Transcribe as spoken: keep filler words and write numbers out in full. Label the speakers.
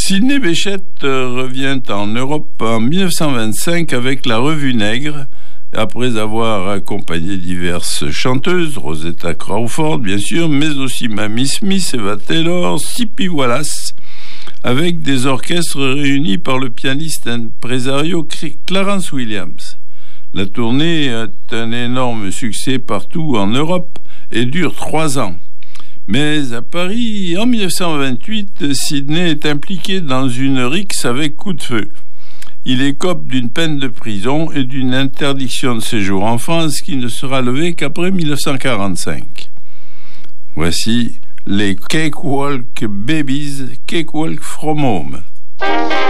Speaker 1: Sidney Bechet revient en Europe en dix-neuf cent vingt-cinq avec la Revue Nègre, après avoir accompagné diverses chanteuses, Rosetta Crawford bien sûr, mais aussi Mamie Smith, Eva Taylor, Sippy Wallace, avec des orchestres réunis par le pianiste impresario Clarence Williams. La tournée est un énorme succès partout en Europe et dure trois ans. Mais à Paris, en dix-neuf cent vingt-huit, Sidney est impliqué dans une rixe avec coup de feu. Il écope d'une peine de prison et d'une interdiction de séjour en France qui ne sera levée qu'après dix-neuf cent quarante-cinq. Voici les Cakewalk Babies, Cakewalk from Home.